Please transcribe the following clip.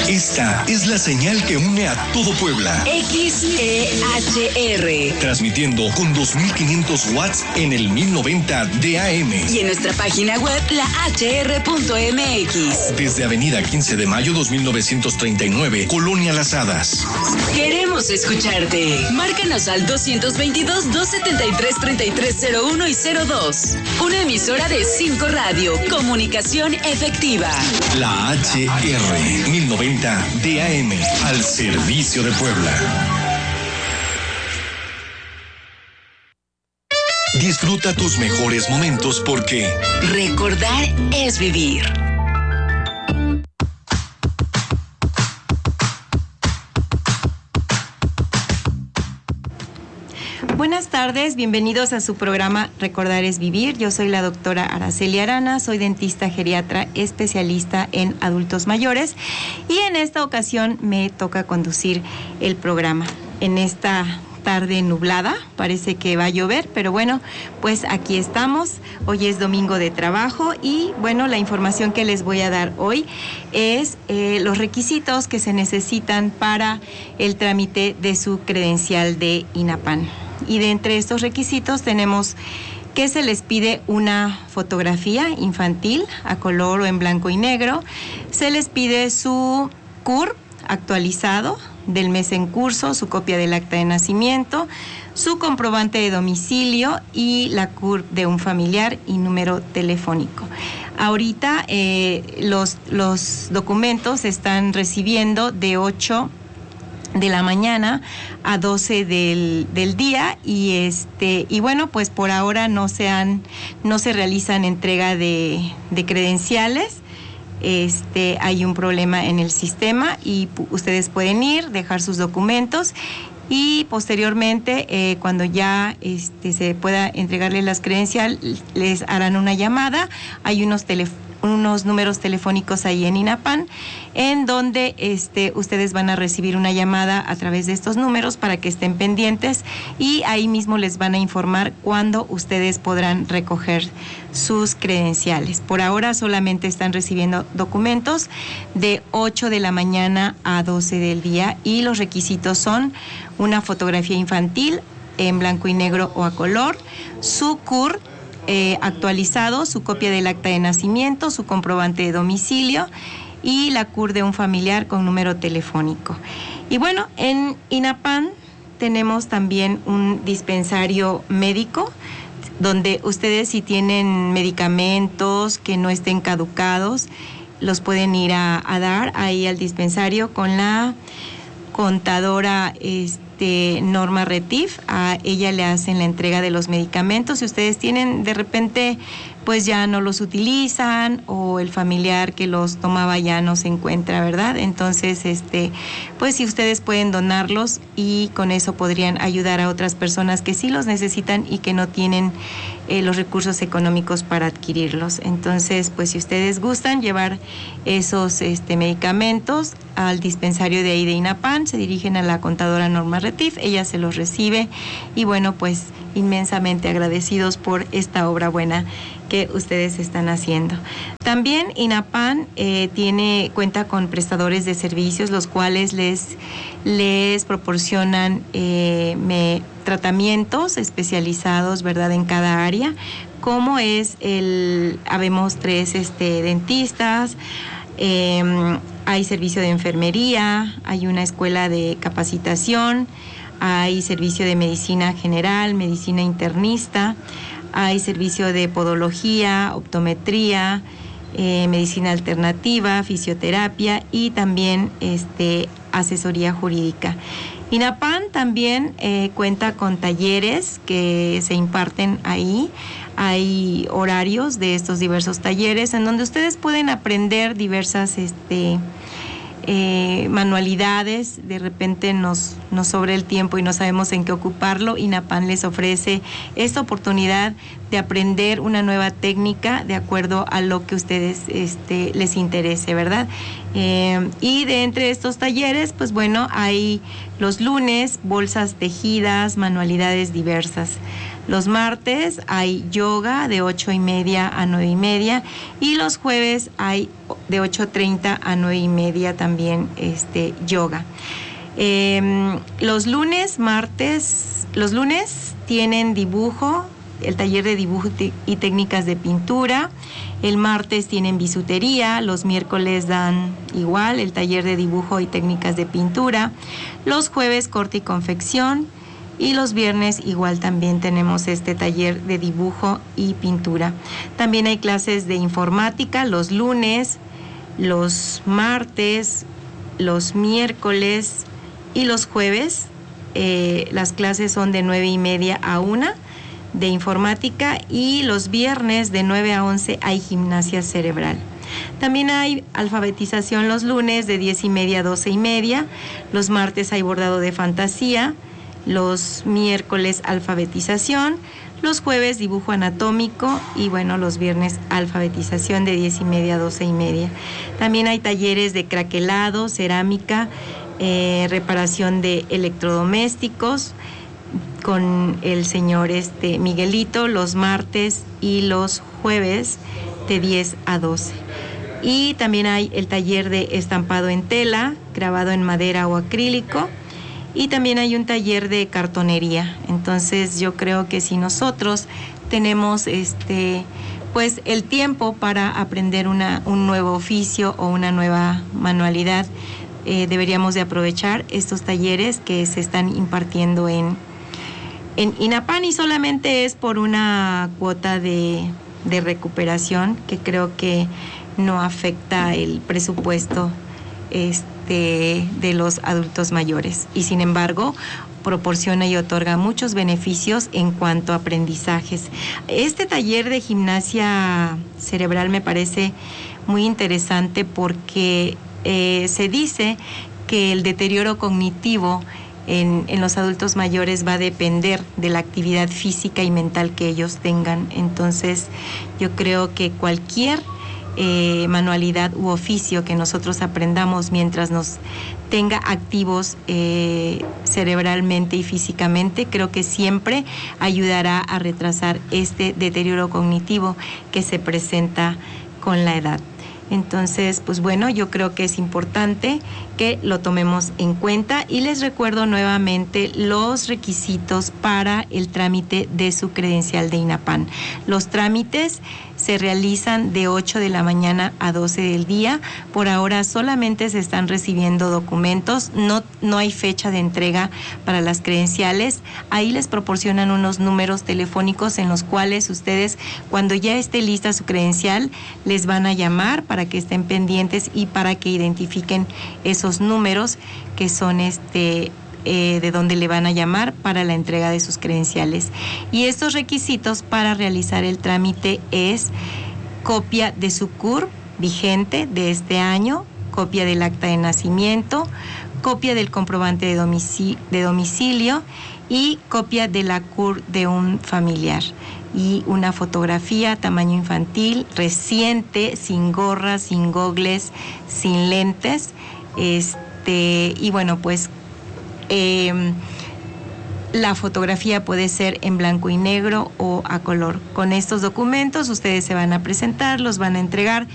Esta es la señal que une a todo Puebla. XEHR. Transmitiendo con 2500 watts en el 1090 de AM. Y en nuestra página web, lahr.mx. Desde Avenida 15 de Mayo 2939, Colonia Las Hadas. Queremos escucharte. Márcanos al 222-273-3301 y 02. Una emisora de 5 Radio. Comunicación efectiva. La HR 1090 DAM, al servicio de Puebla. Disfruta tus mejores momentos porque recordar es vivir. Buenas tardes, bienvenidos a su programa Recordar es Vivir. Yo soy la doctora Araceli Arana, soy dentista geriatra especialista en adultos mayores y en esta ocasión me toca conducir el programa. En esta tarde nublada, parece que va a llover, pero bueno, pues aquí estamos. Hoy es domingo de trabajo y bueno, la información que les voy a dar hoy es los requisitos que se necesitan para el trámite de su credencial de INAPAN. Y de entre estos requisitos tenemos que se les pide una fotografía infantil a color o en blanco y negro, se les pide su CUR actualizado del mes en curso, su copia del acta de nacimiento, su comprobante de domicilio y la CUR de un familiar y número telefónico. Ahorita los documentos se están recibiendo de 8 de la mañana a 12 del día y bueno, pues por ahora no se realizan entrega de credenciales. Hay un problema en el sistema y ustedes pueden ir, dejar sus documentos y posteriormente cuando ya se pueda entregarles las credenciales, les harán una llamada. Hay unos números telefónicos ahí en INAPAN, en donde ustedes van a recibir una llamada a través de estos números para que estén pendientes y ahí mismo les van a informar cuándo ustedes podrán recoger sus credenciales. Por ahora solamente están recibiendo documentos de 8 de la mañana a 12 del día y los requisitos son una fotografía infantil en blanco y negro o a color, su CUR actualizado, su copia del acta de nacimiento, su comprobante de domicilio y la CUR de un familiar con número telefónico. Y bueno, en INAPAN tenemos también un dispensario médico donde ustedes, si tienen medicamentos que no estén caducados, los pueden ir a dar ahí al dispensario con la contadora Norma Retif. A ella le hacen la entrega de los medicamentos. Si ustedes tienen de repente, pues ya no los utilizan o el familiar que los tomaba ya no se encuentra, ¿verdad? Entonces, pues si ustedes pueden donarlos y con eso podrían ayudar a otras personas que sí los necesitan y que no tienen los recursos económicos para adquirirlos. Entonces, pues si ustedes gustan llevar esos medicamentos al dispensario de ahí de INAPAN, se dirigen a la contadora Norma Retif, ella se los recibe y bueno, pues inmensamente agradecidos por esta obra buena que ustedes están haciendo. También INAPAN cuenta con prestadores de servicios, los cuales les proporcionan tratamientos especializados, ¿verdad?, en cada área, como es habemos 3 dentistas, hay servicio de enfermería, hay una escuela de capacitación, hay servicio de medicina general, medicina internista, hay servicio de podología, optometría, medicina alternativa, fisioterapia y también asesoría jurídica. INAPAN también cuenta con talleres que se imparten ahí. Hay horarios de estos diversos talleres en donde ustedes pueden aprender diversas manualidades. De repente nos sobra el tiempo y no sabemos en qué ocuparlo. INAPAN les ofrece esta oportunidad de aprender una nueva técnica de acuerdo a lo que ustedes les interese, ¿verdad? Y de entre estos talleres, pues bueno, hay los lunes bolsas tejidas, manualidades diversas. Los martes hay yoga de 8:30 a 9:30 y los jueves hay de 8:30 a 9:30 también yoga. Los lunes tienen dibujo, el taller de dibujo y técnicas de pintura. El martes tienen bisutería, los miércoles dan igual el taller de dibujo y técnicas de pintura, los jueves corte y confección y los viernes igual también tenemos este taller de dibujo y pintura. También hay clases de informática los lunes, los martes, los miércoles y los jueves. Las clases son de 9:30 a 1 de informática y los viernes de 9 a 11 hay gimnasia cerebral. También hay alfabetización los lunes de 10:30 a 12:30, los martes hay bordado de fantasía, los miércoles alfabetización, los jueves dibujo anatómico y bueno, los viernes alfabetización de 10:30 a 12:30. También hay talleres de craquelado, cerámica, reparación de electrodomésticos con el señor Miguelito los martes y los jueves de 10 a 12. Y también hay el taller de estampado en tela, grabado en madera o acrílico, y también hay un taller de cartonería. Entonces yo creo que si nosotros tenemos pues el tiempo para aprender un nuevo oficio o una nueva manualidad, deberíamos de aprovechar estos talleres que se están impartiendo en INAPAN, y solamente es por una cuota de recuperación que creo que no afecta el presupuesto de los adultos mayores, y sin embargo proporciona y otorga muchos beneficios en cuanto a aprendizajes. Este taller de gimnasia cerebral me parece muy interesante porque se dice que el deterioro cognitivo en los adultos mayores va a depender de la actividad física y mental que ellos tengan. Entonces, yo creo que cualquier manualidad u oficio que nosotros aprendamos mientras nos tenga activos cerebralmente y físicamente, creo que siempre ayudará a retrasar este deterioro cognitivo que se presenta con la edad. Entonces, pues bueno, yo creo que es importante que lo tomemos en cuenta, y les recuerdo nuevamente los requisitos para el trámite de su credencial de INAPAN. Los trámites se realizan de 8 de la mañana a 12 del día. Por ahora solamente se están recibiendo documentos, no hay fecha de entrega para las credenciales. Ahí les proporcionan unos números telefónicos en los cuales ustedes, cuando ya esté lista su credencial, les van a llamar para que estén pendientes y para que identifiquen esos números que son de donde le van a llamar para la entrega de sus credenciales. Y estos requisitos para realizar el trámite es copia de su CUR vigente de este año, copia del acta de nacimiento, copia del comprobante de domicilio y copia de la CUR de un familiar, y una fotografía tamaño infantil, reciente, sin gorra, sin gogles, sin lentes, y bueno, pues la fotografía puede ser en blanco y negro o a color. Con estos documentos ustedes se van a presentar, los van a entregar